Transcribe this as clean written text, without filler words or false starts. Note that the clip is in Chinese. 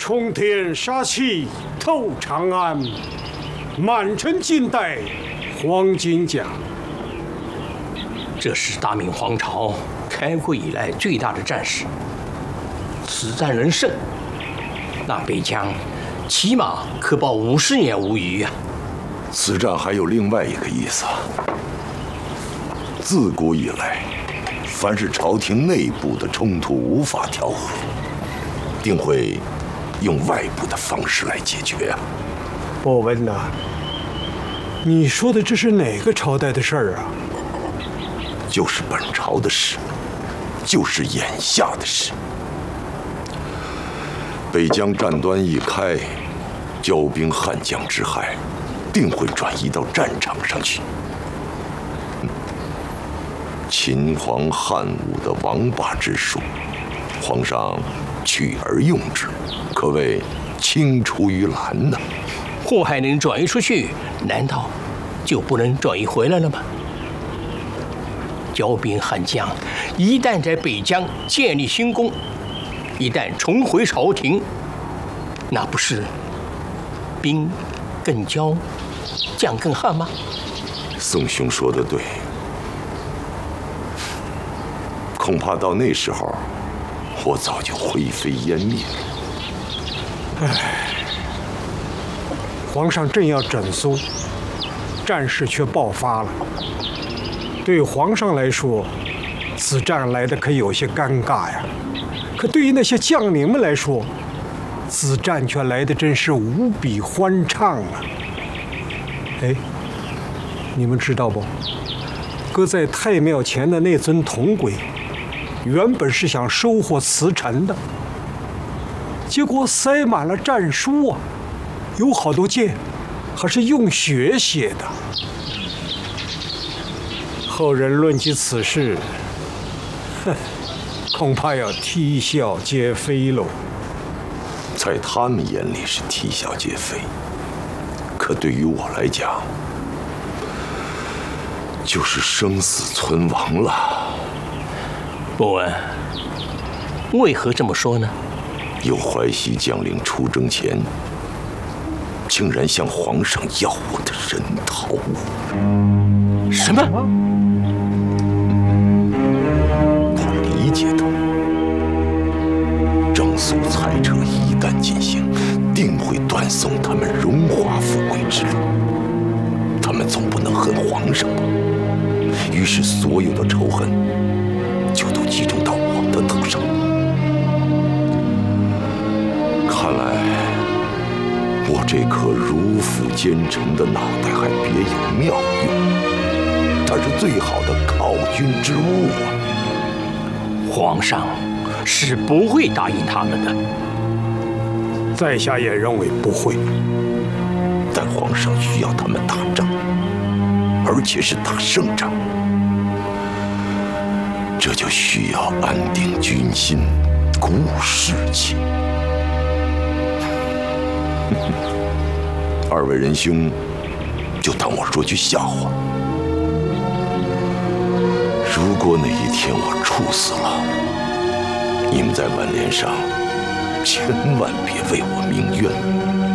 冲天杀气透长安，满城尽带黄金甲。 这是大明皇朝开国以来最大的战事，此战能胜，那北疆起码可保50年无虞啊！ 此战还有另外一个意思。自古以来，凡是朝廷内部的冲突无法调和，定会用外部的方式来解决啊。 博文呐，你说的这是哪个朝代的事儿啊？ 就是本朝的事，就是眼下的事。北疆战端一开，骄兵悍将之害定会转移到战场上去。秦皇汉武的王霸之术，皇上取而用之，可谓青出于蓝呐。 祸害能转移出去，难道就不能转移回来了吗？骄兵悍将一旦在北疆建立新功，一旦重回朝廷，那不是兵更骄，将更悍吗？ 宋兄说得对，恐怕到那时候，我早就灰飞烟灭了。 皇上正要整肃，战事却爆发了。对皇上来说，此战来的可有些尴尬呀。可对于那些将领们来说，此战却来的真是无比欢畅啊！哎，你们知道不？搁在太庙前的那尊铜鬼，原本是想收获辞臣的，结果塞满了战书啊，有好多件还是用血写的。后人论及此事，恐怕要啼笑皆非喽。 在他们眼里是啼笑皆非，可对于我来讲，就是生死存亡了。 博文，为何这么说呢？ 有淮西将领出征前，竟然向皇上要我的人头。 什么？ 他理解到，整肃裁撤一旦进行，定会断送他们荣华富贵之路。他们总不能恨皇上吧？于是所有的仇恨就都集中到我的头上。看来我这颗如负奸臣的脑袋还别有妙用，它是最好的犒军之物啊！ 皇上是不会答应他们的。 在下也认为不会， 但皇上需要他们打仗，而且是打胜仗，这就需要安定军心，鼓舞士气。二位仁兄，就当我说句笑话。如果哪一天我处死了，你们在挽联上千万别为我鸣冤。